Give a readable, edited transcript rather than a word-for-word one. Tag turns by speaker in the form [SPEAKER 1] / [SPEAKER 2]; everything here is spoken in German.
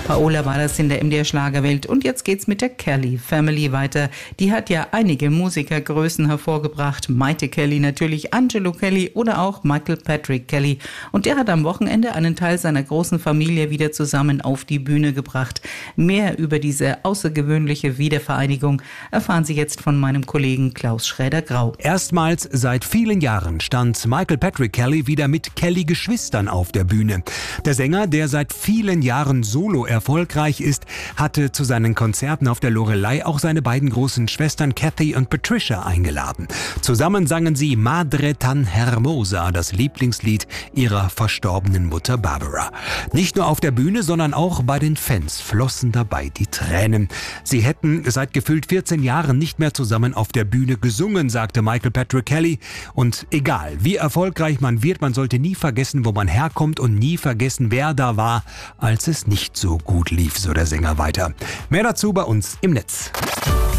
[SPEAKER 1] Paola war das in der MDR-Schlagerwelt. Und jetzt geht's mit der Kelly Family weiter. Die hat ja einige Musikergrößen hervorgebracht. Maite Kelly natürlich, Angelo Kelly oder auch Michael Patrick Kelly. Und der hat am Wochenende einen Teil seiner großen Familie wieder zusammen auf die Bühne gebracht. Mehr über diese außergewöhnliche Wiedervereinigung erfahren Sie jetzt von meinem Kollegen Klaus Schräder-Grau.
[SPEAKER 2] Erstmals seit vielen Jahren stand Michael Patrick Kelly wieder mit Kelly-Geschwistern auf der Bühne. Der Sänger, der seit vielen Jahren solo erfolgreich ist, hatte zu seinen Konzerten auf der Loreley auch seine beiden großen Schwestern Kathy und Patricia eingeladen. Zusammen sangen sie Madre tan hermosa, das Lieblingslied ihrer verstorbenen Mutter Barbara. Nicht nur auf der Bühne, sondern auch bei den Fans flossen dabei die Tränen. Sie hätten seit gefühlt 14 Jahren nicht mehr zusammen auf der Bühne gesungen, sagte Michael Patrick Kelly. Und egal, wie erfolgreich man wird, man sollte nie vergessen, wo man herkommt und nie vergessen, wer da war, als es nicht so gut lief, so der Sänger weiter. Mehr dazu bei uns im Netz.